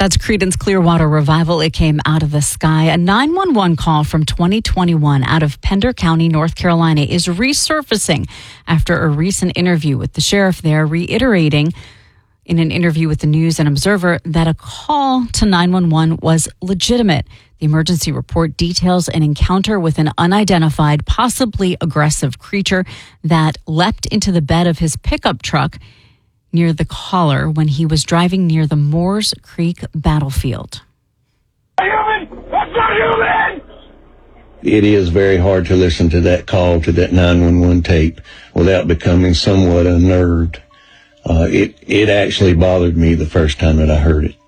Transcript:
That's Creedence Clearwater Revival. It came out of the sky. A 911 call from 2021 out of Pender County, North Carolina is resurfacing after a recent interview with the sheriff there, reiterating in an interview with the News and Observer that a call to 911 was legitimate. The emergency report details an encounter with an unidentified, possibly aggressive creature that leapt into the bed of his pickup truck near the caller when he was driving near the Moores Creek battlefield. Human! That's not human! It is very hard to listen to that call, to that 911 tape, without becoming somewhat unnerved. It actually bothered me the first time that I heard it.